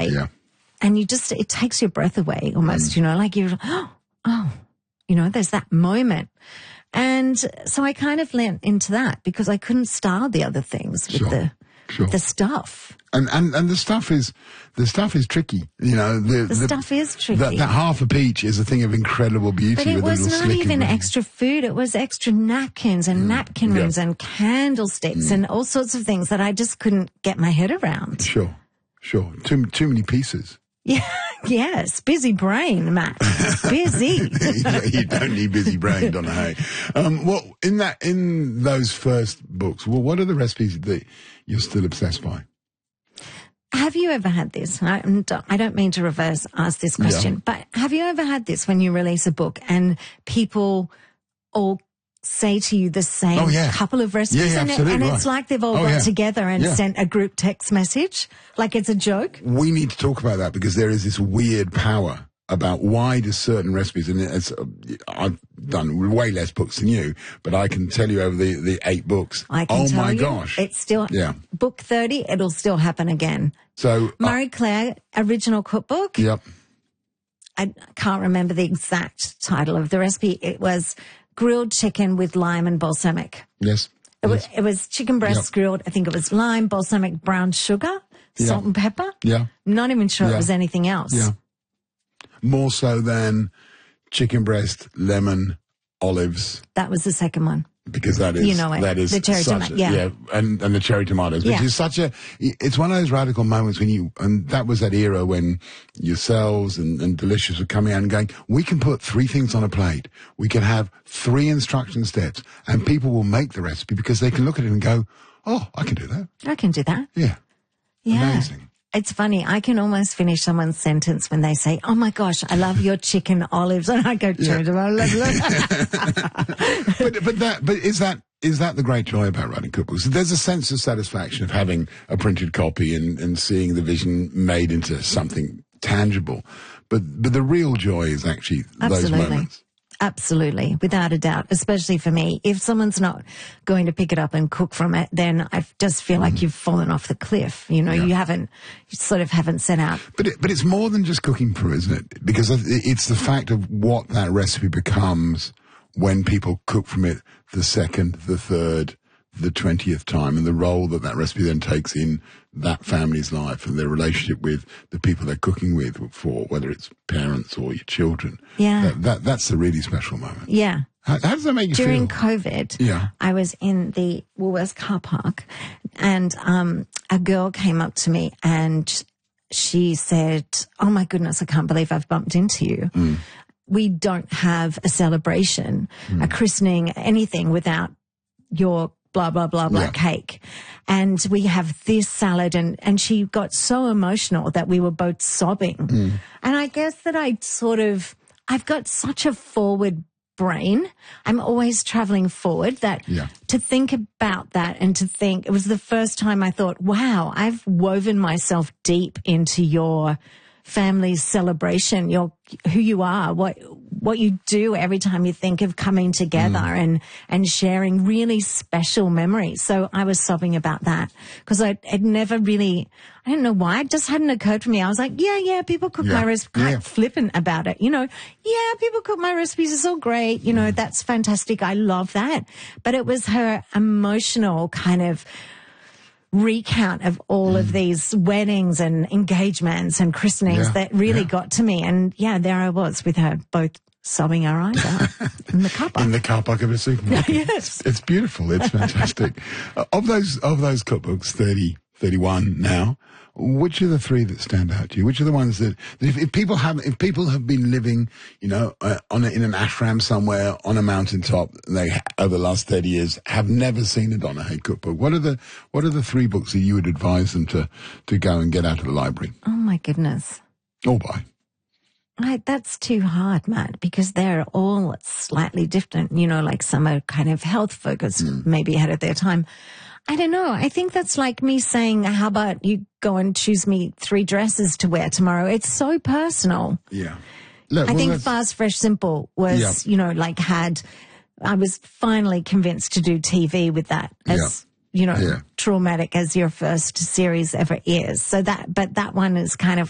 like, Yeah. and it takes your breath away almost, you know, like you're, oh, you know, there's that moment. And so I kind of leant into that because I couldn't style the other things with the stuff. And the stuff is tricky. You know, the stuff is tricky. That half a peach is a thing of incredible beauty. But it with was little not slick even and extra food. It was extra napkins and napkin rings and candlesticks and all sorts of things that I just couldn't get my head around. Sure. Too many pieces. Yeah. Yes. Busy brain, Matt. Busy. You don't need busy brain, Donna Hay. Well, in those first books, well, what are the recipes that you're still obsessed by? Have you ever had this? I don't mean to reverse ask this question, but have you ever had this when you release a book and people all say to you the same couple of recipes? Yeah, and it's like they've all got together and sent a group text message, like it's a joke? We need to talk about that because there is this weird power about why do certain recipes, and I've done way less books than you, but I can tell you over the 8 books. I can tell you, gosh. It's still, book 30, it'll still happen again. So Marie Claire, original cookbook. Yep. I can't remember the exact title of the recipe. It was grilled chicken with lime and balsamic. Yes. It was chicken breasts grilled. I think it was lime, balsamic, brown sugar, salt and pepper. Yeah. Not even sure it was anything else. Yeah. More so than chicken breast, lemon, olives. That was the second one. Because that is, that is the cherry tomato, and the cherry tomatoes, which is it's one of those radical moments and that was that era when yourselves and Delicious were coming out and going, we can put 3 things on a plate. We can have 3 instruction steps and people will make the recipe because they can look at it and go, oh, I can do that. I can do that. Yeah. Yeah. Amazing. It's funny. I can almost finish someone's sentence when they say, oh my gosh, I love your chicken olives. And I go, but is that the great joy about writing cookbooks? There's a sense of satisfaction of having a printed copy and seeing the vision made into something tangible. But the real joy is actually those moments. Absolutely, without a doubt, especially for me. If someone's not going to pick it up and cook from it, then I just feel like you've fallen off the cliff. You know, you sort of haven't set out. But it's more than just cooking through, isn't it? Because it's the fact of what that recipe becomes when people cook from it the second, the third, the 20th time, and the role that recipe then takes in that family's life and their relationship with the people they're cooking with, for whether it's parents or your children. Yeah. That's a really special moment. Yeah. How does that make you feel? During COVID, I was in the Woolworths car park and a girl came up to me and she said, oh my goodness, I can't believe I've bumped into you. We don't have a celebration, a christening, anything without your blah, blah, blah, blah cake. And we have this salad and she got so emotional that we were both sobbing. And I guess that I've got such a forward brain. I'm always traveling forward that to think about that and to think, it was the first time I thought, wow, I've woven myself deep into your family's celebration, who you are, what you do every time you think of coming together and sharing really special memories. So I was sobbing about that because I'd never really, I don't know why, it just hadn't occurred to me. I was like, people cook my recipes, quite flippant about it. You know, people cook my recipes, it's all great. You know, that's fantastic. I love that. But it was her emotional kind of recount of all of these weddings and engagements and christenings that really got to me. And there I was with her, both sobbing our eyes out in the car park. In the car park of a supermarket. Yes. It's beautiful. It's fantastic. Of those cookbooks, 30, 31 now, which are the 3 that stand out to you? Which are the ones that if people have been living, you know, in an ashram somewhere on a mountaintop, they over the last 30 years have never seen a Donna Hay cookbook? What are the 3 books that you would advise them to go and get out of the library? Oh my goodness. Or buy? That's too hard, Matt, because they're all slightly different. You know, like some are kind of health focused, maybe ahead of their time. I don't know. I think that's like me saying, how about you go and choose me 3 dresses to wear tomorrow? It's so personal. Yeah. I think Fast, Fresh, Simple was, you know, like I was finally convinced to do TV with that as, you know, traumatic as your first series ever is. So that one is kind of